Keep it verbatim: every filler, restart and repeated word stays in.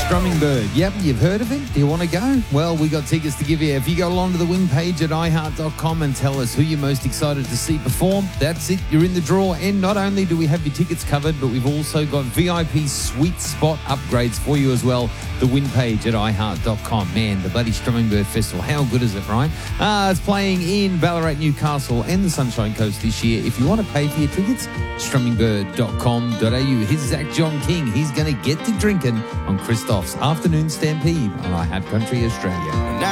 Strumming Bird. Yep, you've heard of it. Do you want to go? Well, we got tickets to give you. If you go along to the wing page at i heart dot com and tell us who you're most excited to see perform, that's it. You're in the draw. And not only do we have your tickets covered, but we've also got V I P sweet spot upgrades for you as well. The win page at i heart dot com. Man, the bloody Strumming Bird Festival. How good is it, right? Uh, it's playing in Ballarat, Newcastle and the Sunshine Coast this year. If you want to pay for your tickets, strumming bird dot com dot a u. Here's Zach John King. He's going to get to drinking on Christoph's Afternoon Stampede on iHeart Country Australia.